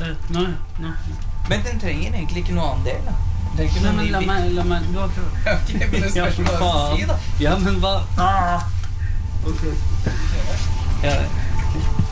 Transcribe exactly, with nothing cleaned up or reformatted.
Nei, nei. Men den trenger egentlig ikke noe annen del, da. Den trenger ikke Nei, noe men ny la bit. meg, la meg, du har prøvd. Ok, men det Ja, spørs hva du skal si, da. Ja, men hva? Ah! Ok. Ja,